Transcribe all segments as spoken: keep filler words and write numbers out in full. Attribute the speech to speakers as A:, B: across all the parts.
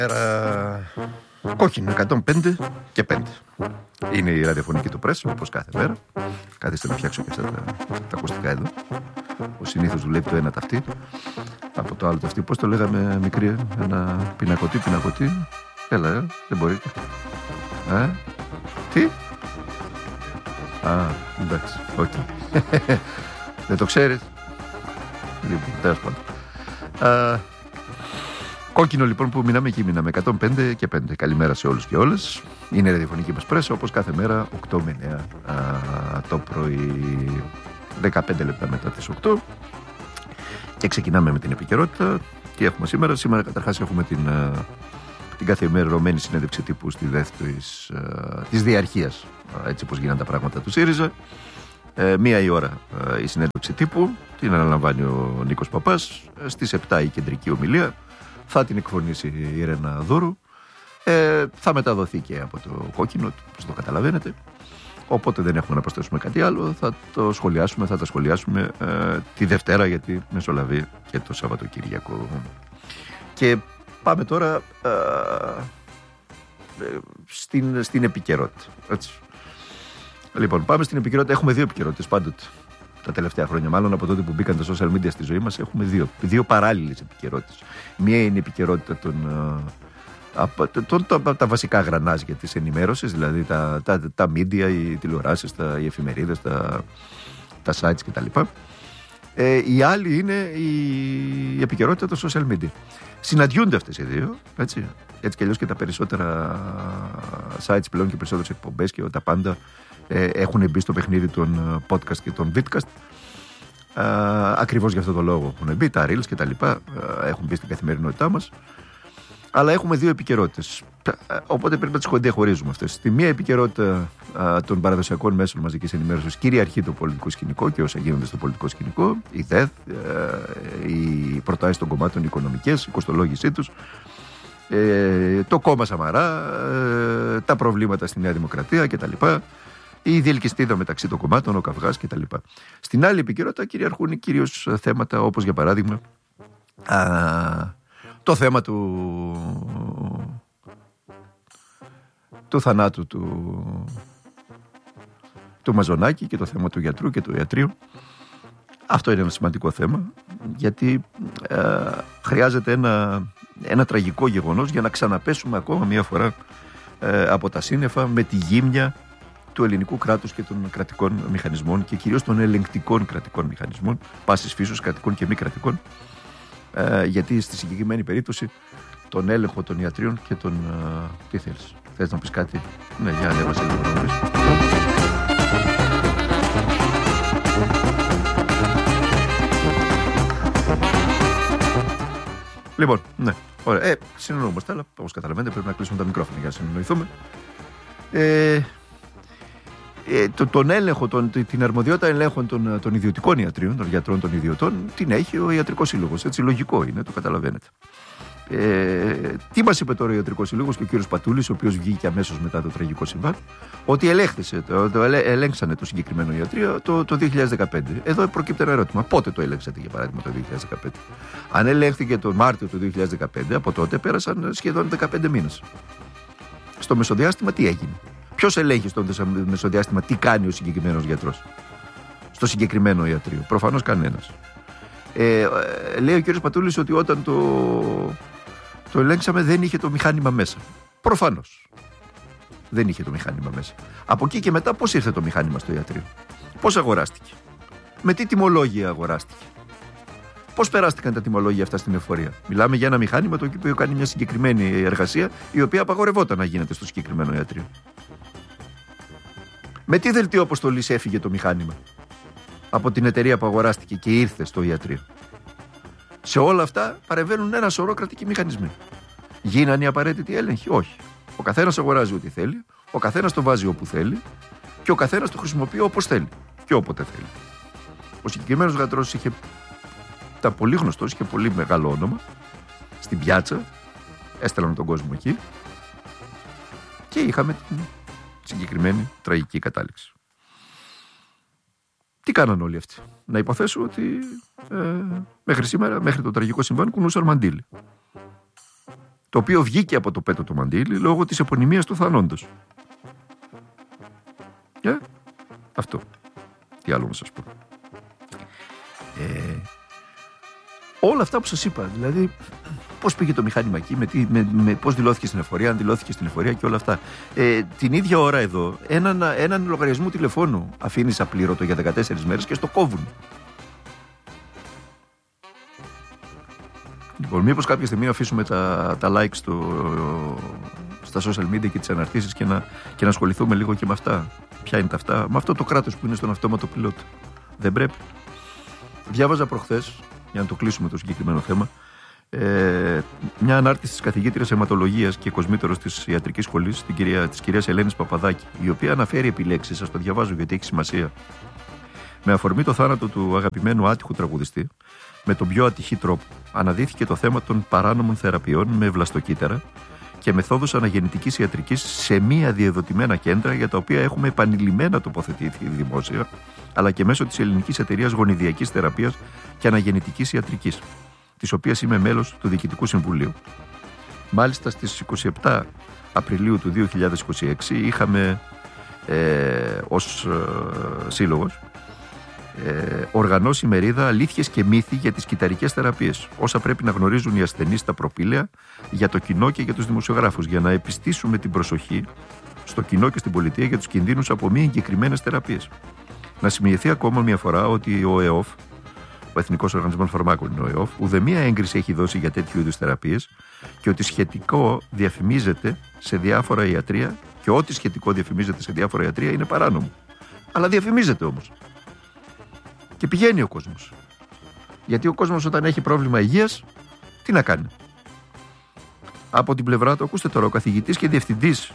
A: Μέρα κόκκινο εκατόν πέντε και πέντε. Είναι η ραδιοφωνική του Πρέσ, όπως κάθε μέρα. Καθίστε να φτιάξω και αυτά τα, τα ακουστικά εδώ. Ο συνήθως δουλεύει το ένα ταυτί από το άλλο ταυτί. Πώς το λέγαμε μικρή, ένα πινακωτή, πινακωτή. Έλα, ε, δεν μπορείτε. Ε, τι? Α, εντάξει, οκ. Okay. Δεν το ξέρεις? Λοιπόν, τέλος πάντων. Κόκκινο λοιπόν που μείναμε εκεί, μείναμε εκατόν πέντε και πέντε. Καλημέρα σε όλους και όλες. Είναι η ραδιοφωνική μας Πρέσσα, όπως κάθε μέρα, οκτώ με εννέα α, το πρωί, δεκαπέντε λεπτά μετά τις οκτώ. Και ξεκινάμε με την επικαιρότητα. Τι έχουμε σήμερα? Σήμερα καταρχάς έχουμε την, α, την καθημερωμένη συνέντευξη τύπου στη δεύτερη της διαρχίας, α, έτσι όπως γίνανε τα πράγματα του ΣΥΡΙΖΑ. Ε, μία η ώρα α, η συνέντευξη τύπου, την αναλαμβάνει ο Νίκος Παπάς. Στις επτά η κεντρική ομιλία. Θα την εκφωνήσει η Ιρένα Δούρου. Ε, θα μεταδοθεί και από το κόκκινο, όπως το καταλαβαίνετε. Οπότε δεν έχουμε να προσθέσουμε κάτι άλλο. Θα το σχολιάσουμε, θα τα σχολιάσουμε ε, τη Δευτέρα, γιατί μεσολαβεί και το Σαββατοκύριακο. Και πάμε τώρα ε, ε, στην, στην επικαιρότητα. Έτσι. Λοιπόν, πάμε στην επικαιρότητα. Έχουμε δύο επικαιρότητες πάντοτε. Τα τελευταία χρόνια, μάλλον από τότε που μπήκαν τα social media στη ζωή μας, έχουμε δύο, δύο παράλληλες επικαιρότητες. Μία είναι η επικαιρότητα των, των, των, των, τα βασικά γρανάζια της ενημέρωσης, δηλαδή τα, τα, τα media, οι τηλεοράσεις, τα, οι εφημερίδες, τα, τα sites κτλ. Ε, η άλλη είναι η επικαιρότητα των social media. Συναντιούνται αυτές οι δύο, έτσι, έτσι κι αλλιώς και τα περισσότερα sites πλέον και περισσότερες εκπομπές και τα πάντα ε, έχουν μπει στο παιχνίδι των podcast και των vidcast. Ε, ακριβώς για αυτό το λόγο έχουν μπει, τα reels και τα λοιπά, ε, έχουν μπει στην καθημερινότητά μας. Αλλά έχουμε δύο επικαιρότητες, οπότε πρέπει να τις διαχωρίζουμε αυτές. Στη μία επικαιρότητα α, των παραδοσιακών μέσων μαζικής ενημέρωσης κυριαρχεί το πολιτικό σκηνικό και όσα γίνονται στο πολιτικό σκηνικό, η ΔΕΔ, ε, οι προτάσεις των κομμάτων οικονομικές, η κοστολόγησή τους, ε, το κόμμα Σαμαρά, ε, τα προβλήματα στη Νέα Δημοκρατία κτλ. Η διελκυστίδα μεταξύ των κομμάτων, ο καυγάς κτλ. Στην άλλη επικαιρότητα κυριαρχούν κυρίως θέματα όπως για παράδειγμα α, το θέμα του, του θανάτου του, του Μαζονάκη και το θέμα του γιατρού και του ιατρίου. Αυτό είναι ένα σημαντικό θέμα, γιατί ε, χρειάζεται ένα, ένα τραγικό γεγονός για να ξαναπέσουμε ακόμα μία φορά ε, από τα σύννεφα με τη γύμνια του ελληνικού κράτους και των κρατικών μηχανισμών και κυρίως των ελεγκτικών κρατικών μηχανισμών, πάσης φύσεως κρατικών και μη κρατικών, ε, γιατί στη συγκεκριμένη περίπτωση τον έλεγχο των ιατρίων και των... Ε, τι θέλεις, θες να πεις κάτι? Ναι, για ανέβασε λίγο να πεις. Λοιπόν, ναι, ωραία. Ε, συνεννοούμαστε, αλλά όπως καταλαβαίνετε πρέπει να κλείσουμε τα μικρόφωνα για να συνεννοηθούμε. Ε, ε, το, τον έλεγχο, τον, την αρμοδιότητα ελέγχων των, των ιδιωτικών ιατρίων, των γιατρών των ιδιωτών, την έχει ο Ιατρικός Σύλλογος. Έτσι, λογικό είναι, το καταλαβαίνετε. Ε, τι μας είπε τώρα ο Ιατρικός Σύλλογος και ο κύριος Πατούλης, ο οποίος βγήκε αμέσως μετά το τραγικό συμβάν, ότι ελέγχθησε, το, το ελέ, ελέγξανε το συγκεκριμένο ιατρείο το, το δύο χιλιάδες δεκαπέντε. Εδώ προκύπτει ένα ερώτημα. Πότε το ελέγξατε, για παράδειγμα, το δύο χιλιάδες δεκαπέντε? Αν ελέγχθηκε τον Μάρτιο του δύο χιλιάδες δεκαπέντε, από τότε πέρασαν σχεδόν δεκαπέντε μήνες. Στο μεσοδιάστημα τι έγινε? Ποιος ελέγχει στο μεσοδιάστημα τι κάνει ο συγκεκριμένος γιατρός στο συγκεκριμένο ιατρείο? Προφανώς κανένας. Ε, λέει ο κύριος Πατούλης ότι όταν το, το ελέγξαμε δεν είχε το μηχάνημα μέσα. Προφανώς δεν είχε το μηχάνημα μέσα. Από εκεί και μετά πώς ήρθε το μηχάνημα στο ιατρείο? Πώς αγοράστηκε? Με τι τιμολόγια αγοράστηκε? Πώς περάστηκαν τα τιμολόγια αυτά στην εφορία? Μιλάμε για ένα μηχάνημα το οποίο κάνει μια συγκεκριμένη εργασία, η οποία απαγορευόταν να γίνεται στο συγκεκριμένο ιατρείο. Με τι δελτίο αποστολής έφυγε το μηχάνημα από την εταιρεία που αγοράστηκε και ήρθε στο ιατρείο? Σε όλα αυτά παρεμβαίνουν ένα σωρό κρατικοί μηχανισμοί. Γίνανε οι απαραίτητοι έλεγχοι? Όχι. Ο καθένας αγοράζει ό,τι θέλει, ο καθένας το βάζει όπου θέλει και ο καθένας το χρησιμοποιεί όπως θέλει και όποτε θέλει. Ο συγκεκριμένος γιατρός είχε τα πολύ γνωστός, είχε πολύ μεγάλο όνομα στην πιάτσα, έστελναν τον κόσμο εκεί και είχαμε την συγκεκριμένη τραγική κατάληξη. Τι κάναν όλοι αυτοί? Να υποθέσω ότι ε, μέχρι σήμερα, μέχρι το τραγικό συμβάν, κουνούσαν μαντίλι. το οποίο βγήκε από το πέτο του μαντίλι λόγω της επωνυμίας του θανόντος. Ε, αυτό. Τι άλλο να σας πω. Ε, όλα αυτά που σας είπα, δηλαδή πώς πήγε το μηχάνημα εκεί, με τι, με, με, πώς δηλώθηκε στην εφορία, αν δηλώθηκε στην εφορία και όλα αυτά. Ε, την ίδια ώρα εδώ, έναν, έναν λογαριασμό τηλεφώνου αφήνεις απλήρωτο για δεκατέσσερις μέρες και στο κόβουν. Λοιπόν, μήπως κάποια στιγμή αφήσουμε τα, τα likes στο, στα social media και τις αναρτήσεις και να, και να ασχοληθούμε λίγο και με αυτά. Ποια είναι τα αυτά, με αυτό το κράτος που είναι στον αυτόματο πιλότο. Δεν πρέπει. Διάβαζα προχθές, για να το κλείσουμε το συγκεκριμένο θέμα, ε, μια ανάρτηση της καθηγήτριας αιματολογίας και κοσμήτωρος της ιατρικής σχολής, την κυρία, της κυρίας Ελένης Παπαδάκη, η οποία αναφέρει επιλέξεις, σας το διαβάζω γιατί έχει σημασία. Με αφορμή το θάνατο του αγαπημένου άτυχου τραγουδιστή, με τον πιο ατυχή τρόπο, αναδύθηκε το θέμα των παράνομων θεραπείων με βλαστοκύτταρα και μεθόδους αναγεννητικής ιατρικής σε μη αδειοδοτημένα κέντρα, για τα οποία έχουμε επανειλημμένα τοποθετηθεί δημόσια, αλλά και μέσω της Ελληνικής Εταιρείας Γονιδιακής Θεραπείας και Αναγεννητικής Ιατρικής, της οποίας είμαι μέλος του Διοικητικού Συμβουλίου. Μάλιστα στις είκοσι επτά Απριλίου του δύο χιλιάδες είκοσι έξι είχαμε ε, ως ε, σύλλογος ε, οργανώσει μερίδα αλήθειες και μύθοι για τις κυταρικές θεραπείες, όσα πρέπει να γνωρίζουν οι ασθενείς στα προπήλαια, για το κοινό και για τους δημοσιογράφους, για να επιστήσουμε την προσοχή στο κοινό και στην πολιτεία για τους κινδύνους από μη εγκεκριμένες θεραπείες. Να σημειωθεί ακόμα μια φορά ότι ο ΕΟΦ, ο Εθνικός Οργανισμός Φαρμάκων είναι ο ΕΟΦ, ουδέμια έγκριση έχει δώσει για τέτοιου είδους θεραπείες και ότι σχετικό διαφημίζεται σε διάφορα ιατρεία και ό,τι σχετικό διαφημίζεται σε διάφορα ιατρεία είναι παράνομο. Αλλά διαφημίζεται όμως. Και πηγαίνει ο κόσμος. Γιατί ο κόσμος όταν έχει πρόβλημα υγείας, τι να κάνει. Από την πλευρά του, ακούστε τώρα, ο καθηγητής και διευθυντής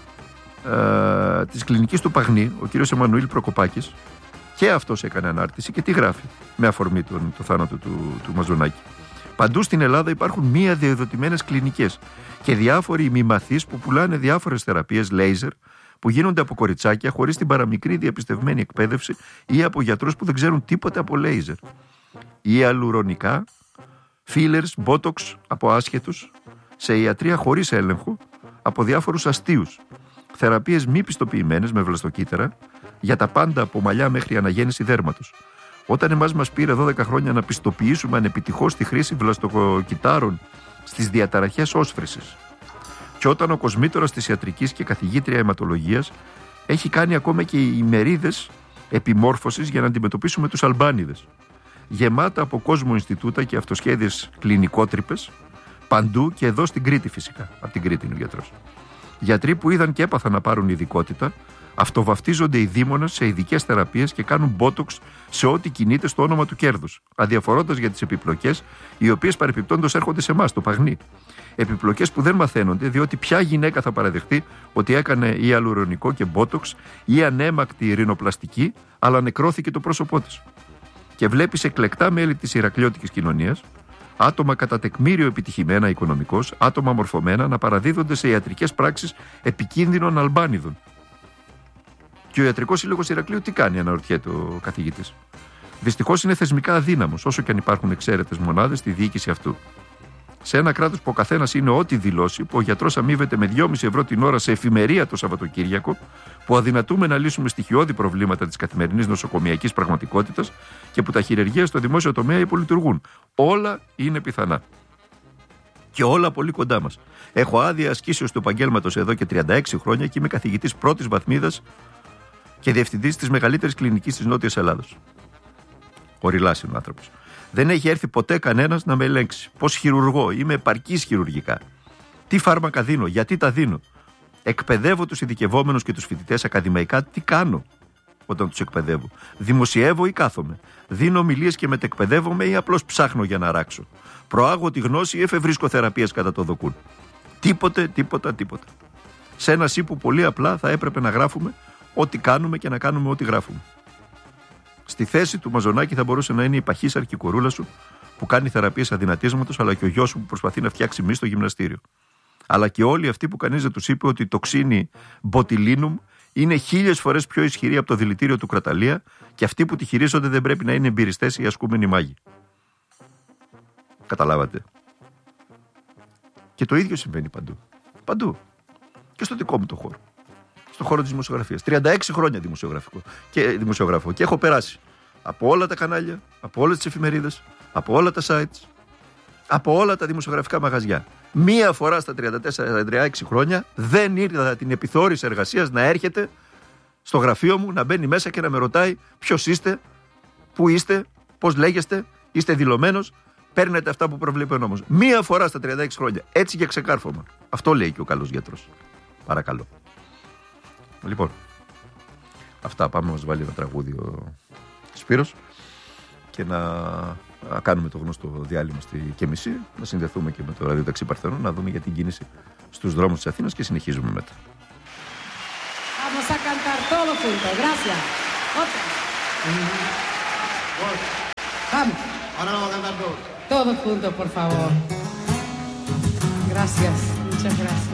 A: ε, της κλινικής του Παγνή, ο κύριος Εμμανουήλ Προκοπάκης, και αυτός έκανε ανάρτηση και τι γράφει με αφορμή τον, το θάνατο του, του Μαζονάκη. Παντού στην Ελλάδα υπάρχουν μη αδειοδοτημένες κλινικές και διάφοροι ημιμαθείς που πουλάνε διάφορες θεραπείες λέιζερ που γίνονται από κοριτσάκια χωρίς την παραμικρή διαπιστευμένη εκπαίδευση ή από γιατρούς που δεν ξέρουν τίποτα από λέιζερ. Ή αλουρονικά, fillers, botox από άσχετους, σε ιατρία χωρίς έλεγχο, από διάφορους αστείους. Θεραπείες μη πιστοποιημένες με βλαστοκύτταρα, για τα πάντα από μαλλιά μέχρι αναγέννηση δέρματος. Όταν εμάς μας πήρε δώδεκα χρόνια να πιστοποιήσουμε ανεπιτυχώς τη χρήση βλαστοκυτάρων στις διαταραχές όσφρησης, και όταν ο κοσμήτωρας της ιατρικής και καθηγήτρια αιματολογίας έχει κάνει ακόμα και ημερίδες επιμόρφωσης για να αντιμετωπίσουμε τους Αλμπάνιδες, γεμάτα από κόσμο Ινστιτούτα και αυτοσχέδιες κλινικότρυπες, παντού και εδώ στην Κρήτη φυσικά. Από την Κρήτη είναι ο γιατρός. Γιατροί που είδαν και έπαθαν να πάρουν ειδικότητα, αυτοβαφτίζονται οι δήμονες σε ειδικές θεραπείες και κάνουν μπότοξ σε ό,τι κινείται στο όνομα του κέρδους, αδιαφορώντας για τις επιπλοκές, οι οποίες παρεπιπτόντως έρχονται σε εμάς, το Παγνί. Επιπλοκές που δεν μαθαίνονται, διότι ποια γυναίκα θα παραδεχτεί ότι έκανε ή αλουρονικό και μπότοξ ή ανέμακτη ρινοπλαστική, αλλά νεκρώθηκε το πρόσωπό της. Και βλέπεις εκλεκτά μέλη της ηρακλειώτικης κοινωνίας, άτομα κατά τεκμήριο επιτυχημένα οικονομικώς, άτομα μορφωμένα να παραδίδονται σε ιατρικές πράξεις επικίνδυνων Αλμπάνιδων. Και ο Ιατρικός Σύλλογος Ηρακλείου τι κάνει, αναρωτιέται ο καθηγητής. Δυστυχώς είναι θεσμικά αδύναμος, όσο και αν υπάρχουν εξαίρετες μονάδες στη διοίκηση αυτού. Σε ένα κράτος που ο καθένας είναι ό,τι δηλώσει, που ο γιατρός αμείβεται με δυόμισι ευρώ την ώρα σε εφημερία το Σαββατοκύριακο, που αδυνατούμε να λύσουμε στοιχειώδη προβλήματα της καθημερινής νοσοκομιακής πραγματικότητας και που τα χειρουργεία στο δημόσιο τομέα υπολειτουργούν. Όλα είναι πιθανά. Και όλα πολύ κοντά μας. Έχω άδεια ασκήσεως του επαγγέλματος εδώ και τριάντα έξι χρόνια και είμαι καθηγητής πρώτης βαθμίδας και διευθυντής της μεγαλύτερης κλινικής της Νότιας Ελλάδος. Οριλάς είναι ο άνθρωπος. Δεν έχει έρθει ποτέ κανένας να με ελέγξει. Πώς χειρουργώ, είμαι επαρκής χειρουργικά. Τι φάρμακα δίνω, γιατί τα δίνω. Εκπαιδεύω τους ειδικευόμενους και τους φοιτητές ακαδημαϊκά, τι κάνω όταν τους εκπαιδεύω. Δημοσιεύω ή κάθομαι. Δίνω ομιλίες και μετεκπαιδεύομαι ή απλώς ψάχνω για να ράξω. Προάγω τη γνώση ή εφευρίσκω θεραπείες κατά το δοκούν. Τίποτε, τίποτα, τίποτα. Σε ένα σύ που πολύ απλά θα έπρεπε να γράφουμε ό,τι κάνουμε και να κάνουμε ό,τι γράφουμε. Στη θέση του Μαζονάκη θα μπορούσε να είναι η παχύσαρκη η κορούλα σου που κάνει θεραπείες αδυνατίσματος, αλλά και ο γιος σου που προσπαθεί να φτιάξει μυ στο γυμναστήριο. Αλλά και όλοι αυτοί που κανείς δεν τους είπε ότι το ξύνι μποτιλίνουμ είναι χίλιες φορές πιο ισχυρή από το δηλητήριο του Κραταλία και αυτοί που τη χειρίζονται δεν πρέπει να είναι εμπειριστές ή ασκούμενοι μάγοι. Καταλάβατε. Και το ίδιο συμβαίνει παντού. Παντού. Και στο δικό μου το χώρο. Στο χώρο της δημοσιογραφίας. τριάντα έξι χρόνια δημοσιογραφικό. Και, δημοσιογραφικό. Και έχω περάσει από όλα τα κανάλια, από όλες τις εφημερίδες, από όλα τα sites, από όλα τα δημοσιογραφικά μαγαζιά. Μία φορά στα τριάντα τέσσερα τριάντα έξι χρόνια δεν είδα την επιθεώρηση εργασίας να έρχεται στο γραφείο μου, να μπαίνει μέσα και να με ρωτάει ποιος είστε, πού είστε, πώς λέγεστε, είστε δηλωμένος, παίρνετε αυτά που προβλέπει ο νόμος. Μία φορά στα τριάντα έξι χρόνια. Έτσι και ξεκάρφωμα. Αυτό λέει και ο καλός γιατρός. Παρακαλώ. Λοιπόν, αυτά, πάμε να μας βάλει ένα τραγούδι ο Σπύρος και να κάνουμε το γνωστό διάλειμμα στη και μισή, να συνδεθούμε και με το ραδιοταξί Παρθενών, να δούμε για την κίνηση στους δρόμους της Αθήνας και συνεχίζουμε μετά.
B: Vamos a cantar todo junto. Gracias. Otra. Vamos.
C: Ahora vamos a cantar todos.
B: Todos juntos, por favor. Gracias. Muchas gracias.